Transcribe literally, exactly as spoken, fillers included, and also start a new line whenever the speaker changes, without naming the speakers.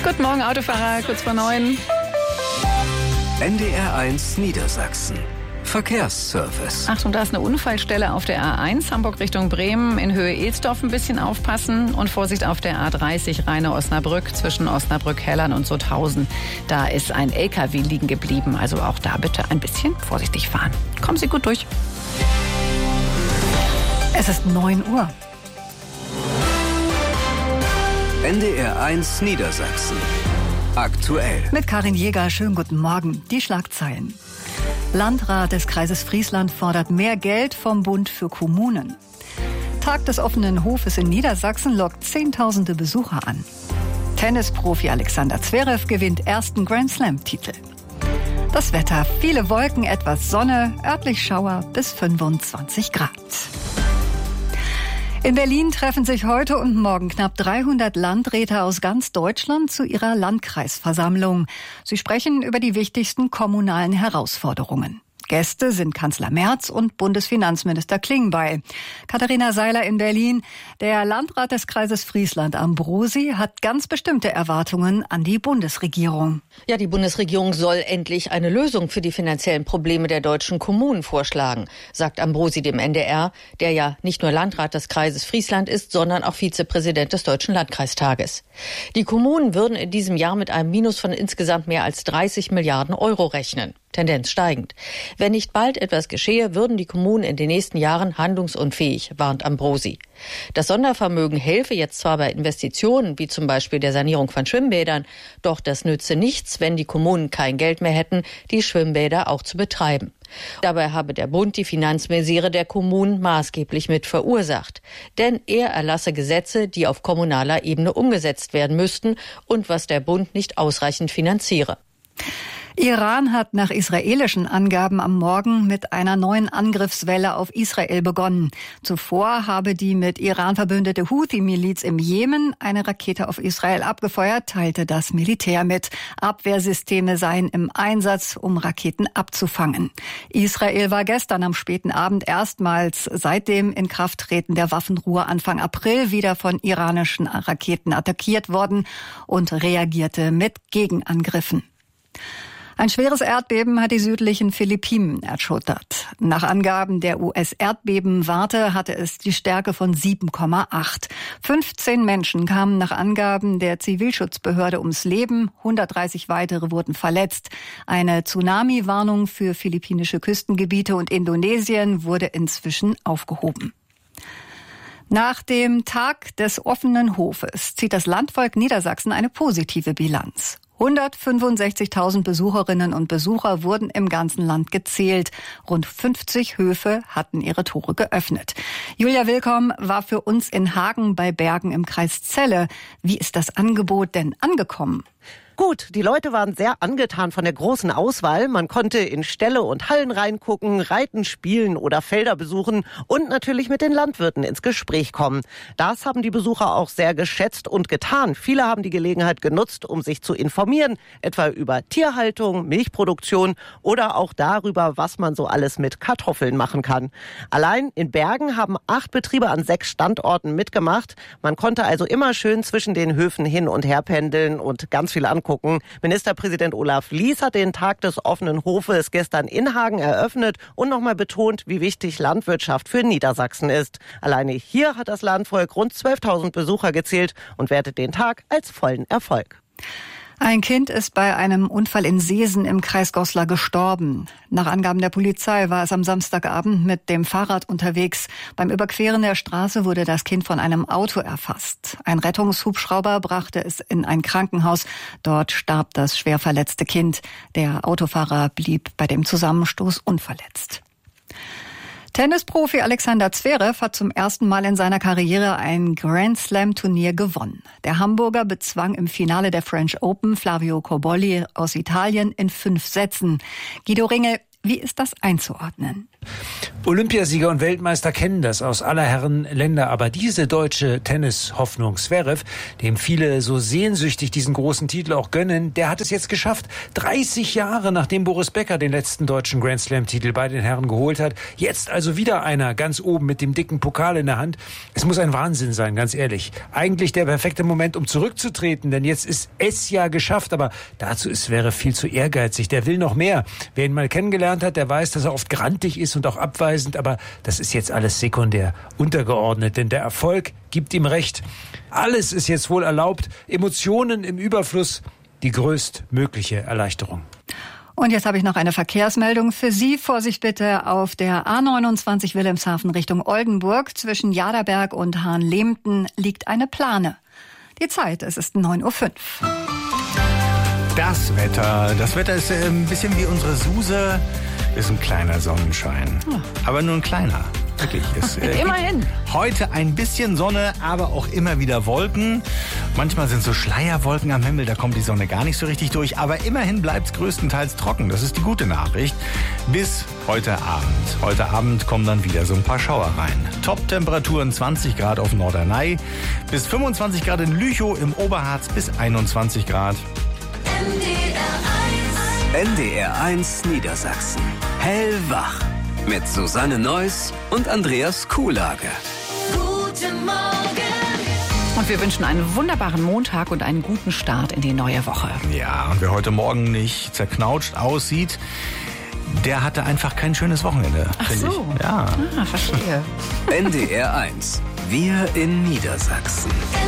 Guten Morgen, Autofahrer, kurz vor neun.
N D R eins Niedersachsen. Verkehrsservice.
Achtung, da ist eine Unfallstelle auf der A eins, Hamburg Richtung Bremen, in Höhe Elsdorf ein bisschen aufpassen. Und Vorsicht auf der A dreißig, Rheine-Osnabrück, zwischen Osnabrück, Hellern und Sutthausen. Da ist ein L K W liegen geblieben, also auch da bitte ein bisschen vorsichtig fahren. Kommen Sie gut durch. Es ist neun Uhr.
N D R eins Niedersachsen. Aktuell.
Mit Karin Jäger, schönen guten Morgen. Die Schlagzeilen. Landrat des Kreises Friesland fordert mehr Geld vom Bund für Kommunen. Tag des offenen Hofes in Niedersachsen lockt Zehntausende Besucher an. Tennisprofi Alexander Zverev gewinnt ersten Grand-Slam-Titel. Das Wetter, viele Wolken, etwas Sonne, örtlich Schauer bis fünfundzwanzig Grad. In Berlin treffen sich heute und morgen knapp dreihundert Landräte aus ganz Deutschland zu ihrer Landkreisversammlung. Sie sprechen über die wichtigsten kommunalen Herausforderungen. Gäste sind Kanzler Merz und Bundesfinanzminister Klingbeil. Katharina Seiler in Berlin. Der Landrat des Kreises Friesland, Ambrosi, hat ganz bestimmte Erwartungen an die Bundesregierung.
Ja, die Bundesregierung soll endlich eine Lösung für die finanziellen Probleme der deutschen Kommunen vorschlagen, sagt Ambrosi dem N D R, der ja nicht nur Landrat des Kreises Friesland ist, sondern auch Vizepräsident des Deutschen Landkreistages. Die Kommunen würden in diesem Jahr mit einem Minus von insgesamt mehr als dreißig Milliarden Euro rechnen. Tendenz steigend. Wenn nicht bald etwas geschehe, würden die Kommunen in den nächsten Jahren handlungsunfähig, warnt Ambrosi. Das Sondervermögen helfe jetzt zwar bei Investitionen, wie zum Beispiel der Sanierung von Schwimmbädern, doch das nütze nichts, wenn die Kommunen kein Geld mehr hätten, die Schwimmbäder auch zu betreiben. Dabei habe der Bund die Finanzmisere der Kommunen maßgeblich mit verursacht. Denn er erlasse Gesetze, die auf kommunaler Ebene umgesetzt werden müssten und was der Bund nicht ausreichend finanziere.
Iran hat nach israelischen Angaben am Morgen mit einer neuen Angriffswelle auf Israel begonnen. Zuvor habe die mit Iran verbündete Houthi-Miliz im Jemen eine Rakete auf Israel abgefeuert, teilte das Militär mit. Abwehrsysteme seien im Einsatz, um Raketen abzufangen. Israel war gestern am späten Abend erstmals seit dem Inkrafttreten der Waffenruhe Anfang April wieder von iranischen Raketen attackiert worden und reagierte mit Gegenangriffen. Ein schweres Erdbeben hat die südlichen Philippinen erschüttert. Nach Angaben der U S-Erdbebenwarte hatte es die Stärke von sieben Komma acht. fünfzehn Menschen kamen nach Angaben der Zivilschutzbehörde ums Leben, hundertdreißig weitere wurden verletzt. Eine Tsunami-Warnung für philippinische Küstengebiete und Indonesien wurde inzwischen aufgehoben. Nach dem Tag des offenen Hofes zieht das Landvolk Niedersachsen eine positive Bilanz. hundertfünfundsechzigtausend Besucherinnen und Besucher wurden im ganzen Land gezählt. Rund fünfzig Höfe hatten ihre Tore geöffnet. Julia Willkomm war für uns in Hagen bei Bergen im Kreis Celle. Wie ist das Angebot denn angekommen?
Gut, die Leute waren sehr angetan von der großen Auswahl. Man konnte in Ställe und Hallen reingucken, reiten, spielen oder Felder besuchen und natürlich mit den Landwirten ins Gespräch kommen. Das haben die Besucher auch sehr geschätzt und getan. Viele haben die Gelegenheit genutzt, um sich zu informieren, etwa über Tierhaltung, Milchproduktion oder auch darüber, was man so alles mit Kartoffeln machen kann. Allein in Bergen haben acht Betriebe an sechs Standorten mitgemacht. Man konnte also immer schön zwischen den Höfen hin und her pendeln und ganz viel angucken. Gucken. Ministerpräsident Olaf Lies hat den Tag des offenen Hofes gestern in Hagen eröffnet und nochmal betont, wie wichtig Landwirtschaft für Niedersachsen ist. Alleine hier hat das Landvolk rund zwölftausend Besucher gezählt und wertet den Tag als vollen Erfolg.
Ein Kind ist bei einem Unfall in Seesen im Kreis Goslar gestorben. Nach Angaben der Polizei war es am Samstagabend mit dem Fahrrad unterwegs. Beim Überqueren der Straße wurde das Kind von einem Auto erfasst. Ein Rettungshubschrauber brachte es in ein Krankenhaus. Dort starb das schwer verletzte Kind. Der Autofahrer blieb bei dem Zusammenstoß unverletzt. Tennisprofi Alexander Zverev hat zum ersten Mal in seiner Karriere ein Grand-Slam-Turnier gewonnen. Der Hamburger bezwang im Finale der French Open Flavio Cobolli aus Italien in fünf Sätzen. Guido Ringel, Wie ist das einzuordnen?
Olympiasieger und Weltmeister kennen das aus aller Herren Länder. Aber diese deutsche Tennis-Hoffnung Zverev, dem viele so sehnsüchtig diesen großen Titel auch gönnen, der hat es jetzt geschafft. dreißig Jahre nachdem Boris Becker den letzten deutschen Grand Slam-Titel bei den Herren geholt hat. Jetzt also wieder einer ganz oben mit dem dicken Pokal in der Hand. Es muss ein Wahnsinn sein, ganz ehrlich. Eigentlich der perfekte Moment, um zurückzutreten, denn jetzt ist es ja geschafft. Aber dazu ist Zverev viel zu ehrgeizig. Der will noch mehr. Wer ihn mal kennengelernt hat, der weiß, dass er oft grantig ist und auch abweisend, aber das ist jetzt alles sekundär, untergeordnet, denn der Erfolg gibt ihm recht. Alles ist jetzt wohl erlaubt, Emotionen im Überfluss, die größtmögliche Erleichterung.
Und jetzt habe ich noch eine Verkehrsmeldung für Sie. Vorsicht bitte auf der A neunundzwanzig Wilhelmshaven Richtung Oldenburg. Zwischen Jaderberg und Hahnlehmten liegt eine Plane. Die Zeit, es ist neun Uhr fünf.
Das Wetter. Das Wetter ist ein bisschen wie unsere Suse. Ist ein kleiner Sonnenschein. Oh. Aber nur ein kleiner. Wirklich. Ist, äh,
Immerhin.
Heute ein bisschen Sonne, aber auch immer wieder Wolken. Manchmal sind so Schleierwolken am Himmel, da kommt die Sonne gar nicht so richtig durch. Aber immerhin bleibt es größtenteils trocken. Das ist die gute Nachricht. Bis heute Abend. Heute Abend kommen dann wieder so ein paar Schauer rein. Top-Temperaturen zwanzig Grad auf Norderney, bis fünfundzwanzig Grad in Lüchow, im Oberharz bis einundzwanzig Grad.
N D R eins Niedersachsen. Hellwach. Mit Susanne Neuss und Andreas Kuhlage.
Guten Morgen. Und wir wünschen einen wunderbaren Montag und einen guten Start in die neue Woche.
Ja, und wer heute Morgen nicht zerknautscht aussieht, der hatte einfach kein schönes Wochenende.
Ach so.
Ich. Ja.
Ah, verstehe.
N D R eins. Wir in Niedersachsen.